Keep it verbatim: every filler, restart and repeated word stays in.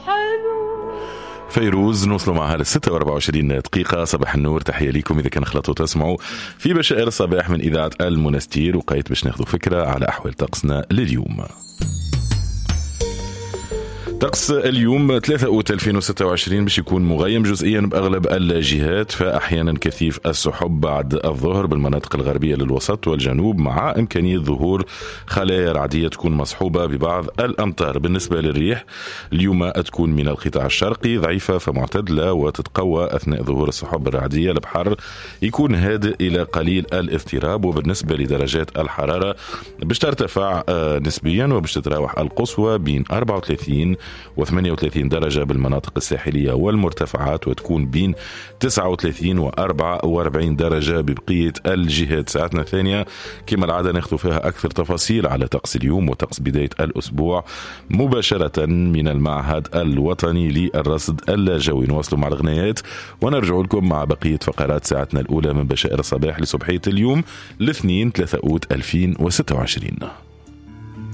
فيروز نوصلوا معها للستة وأربعة وعشرين دقيقة. صباح النور، تحية لكم إذا كان خلطوا تسمعوا في بشائر الصباح من إذاعة المنستير، وقيت باش ناخذوا فكرة على أحوال طقسنا لليوم. طقس اليوم ثلاثة أوت ألفين وستة وعشرين باش يكون مغيم جزئيا بأغلب الجهات، فأحيانا كثيف السحب بعد الظهر بالمناطق الغربية للوسط والجنوب، مع إمكانية ظهور خلايا رعدية تكون مصحوبة ببعض الأمطار. بالنسبة للريح اليوم تكون من القطاع الشرقي ضعيفة فمعتدلة وتتقوى أثناء ظهور السحب الرعدية. البحر يكون هادئ إلى قليل الاضطراب، وبالنسبة لدرجات الحرارة باش ترتفع نسبيا وباش تتراوح القصوى بين أربعة وثلاثين و ثمانية وثلاثين درجة بالمناطق الساحلية والمرتفعات، وتكون بين تسعة وثلاثين و أربعة وأربعين درجة ببقية الجهات. ساعتنا الثانية كما العادة ناخذ فيها أكثر تفاصيل على طقس اليوم وطقس بداية الأسبوع مباشرة من المعهد الوطني للرصد الجوي. نواصلوا مع الغنايات ونرجع لكم مع بقية فقرات ساعتنا الأولى من بشائر الصباح لصبحية اليوم الاثنين ثلاثة أوت ألفين وستة وعشرين.